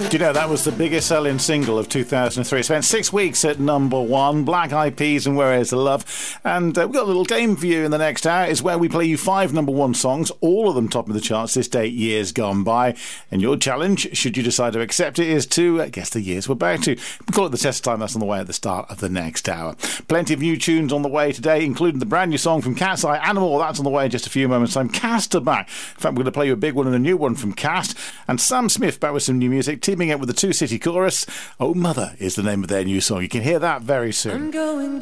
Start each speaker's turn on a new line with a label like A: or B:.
A: Do you know that was the biggest selling single of 2003? It spent 6 weeks at number one. Black Eyed Peas and Where Is the Love? And we've got a little game for you in the next hour. It's where we play you 5 number one songs, all of them top of the charts this date years gone by. And your challenge, should you decide to accept it, is to guess the years we're back to. We call it the test of time. That's on the way at the start of the next hour. Plenty of new tunes on the way today, including the brand new song from Cat's Eye, Animal. That's on the way in just a few moments' time. Cast are back. In fact, we're going to play you a big one and a new one from Cast. And Sam Smith back with some new music, teaming up with the Two City Chorus. Oh Mother is the name of their new song. You can hear that very soon.
B: I'm going